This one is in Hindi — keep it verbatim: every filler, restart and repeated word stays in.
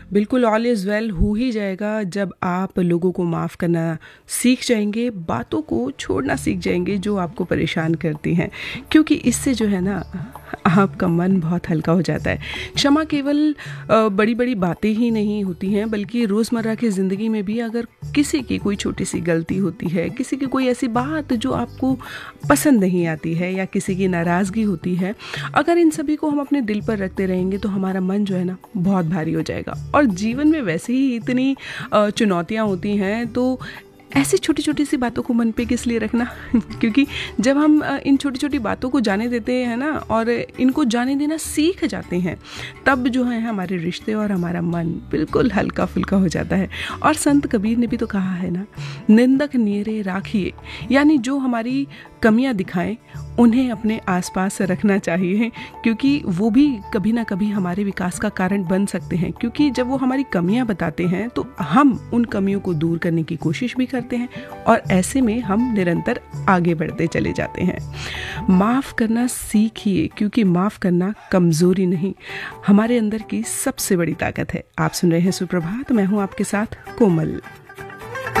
बिल्कुल, ऑल इज़ वेल हो ही जाएगा जब आप लोगों को माफ़ करना सीख जाएँगे, बातों को छोड़ना सीख जाएँगे जो आपको परेशान करती हैं। क्योंकि इससे जो है ना आपका मन बहुत हल्का हो जाता है। क्षमा केवल अ, बड़ी-बड़ी बातें ही नहीं होती हैं, बल्कि रोज़मर्रा की ज़िंदगी में भी अगर किसी की कोई छोटी-सी गलती होती है, किसी की कोई ऐसी बात जो आपको पसंद नहीं आती है या किसी की नाराज़गी होती है, अगर इन सभी को हम अपने दिल पर रखते रहेंगे तो हमारा मन जो है ना बहुत भारी हो जाएगा। और जीवन में वैसे ही इतनी अ, चुनौतियाँ होती हैं, तो ऐसी छोटी-छोटी सी बातों को मन पे किस लिए रखना? क्योंकि जब हम अ, इन छोटी-छोटी बातों को जाने देते हैं ना और इनको जाने देना सीख जाते हैं, तब जो है हमारे रिश्ते और हमारा मन बिल्कुल हल्का-फुल्का हो जाता है। और संत कबीर ने भी तो कहा है ना, निंदक नीरे राखिए, यानी जो हमारी कमियां दिखाएं उन्हें अपने आसपास रखना चाहिए, क्योंकि वो भी कभी ना कभी हमारे विकास का कारण बन सकते हैं। क्योंकि जब वो हमारी कमियां बताते हैं तो हम उन कमियों को दूर करने की कोशिश भी करते हैं और ऐसे में हम निरंतर आगे बढ़ते चले जाते हैं। माफ़ करना सीखिए, क्योंकि माफ़ करना कमज़ोरी नहीं, हमारे अंदर की सबसे बड़ी ताकत है। आप सुन रहे हैं सुप्रभात, मैं हूँ आपके साथ कोमल।